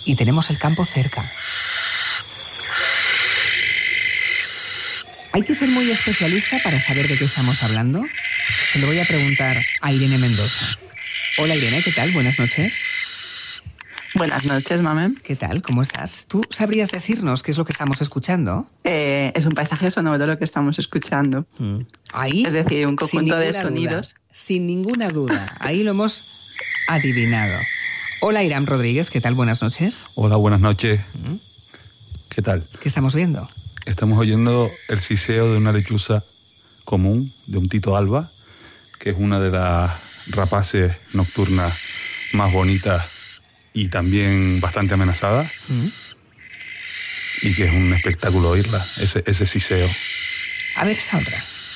y tenemos el campo cerca. ¿Hay que ser muy especialista para saber de qué estamos hablando? Se lo voy a preguntar a Irene Mendoza. Hola Irene, ¿qué tal? Buenas noches. Buenas noches, Mamen. ¿Qué tal? ¿Cómo estás? ¿Tú sabrías decirnos qué es lo que estamos escuchando? Es un paisaje sonoro lo que estamos escuchando. Ahí, es decir, un conjunto de sonidos. Sin ninguna duda. Ahí lo hemos adivinado. Hola Iram Rodríguez, ¿qué tal? Buenas noches. Hola, buenas noches. ¿Qué tal? ¿Qué estamos viendo? Estamos oyendo el siseo de una lechuza común, de un tito alba, que es una de las rapaces nocturnas más bonitas y también bastante amenazadas. Y que es un espectáculo oírla, ese siseo. A ver esta otra.